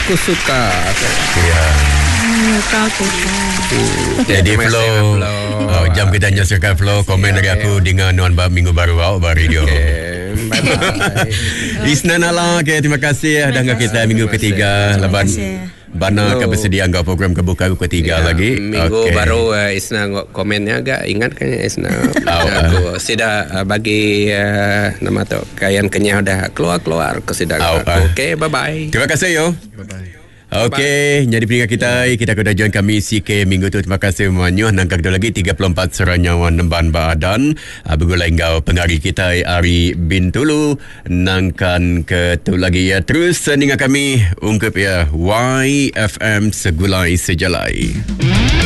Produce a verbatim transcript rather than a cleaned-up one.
Aku suka. Ya. Aku Jadi flow, oh, jam kita nyaksikan flow. Komen dari aku dengan Nuan Bab Minggu Baru Awak Bar Radio. Okay, bye-bye. Isna Nala, okay, terima kasih dah dengan kita minggu ketiga. Laban Bana akan bersedia anggap program kebuka ketiga ya, lagi. Minggu okay. baru uh, Isna komennya agak ingat kan Isna. Oh, aku uh. sudah uh, bagi uh, nama tu kayan kenyah dah keluar-keluar ke sidang. Oh, uh. Okey, bye-bye. Terima kasih yo. Bye-bye. Okey, jadi pendengar kita, kita kena join kami C K minggu tu. Terima kasih menyuh. Nangkak kedua lagi tiga puluh empat Seranyawan Nemban Badan. Bergulai engkau pengari kita Ari Bintulu. Nangkan ke tu lagi ya. Terus dengan kami ungkap ya Y F M Segulai Sejalai.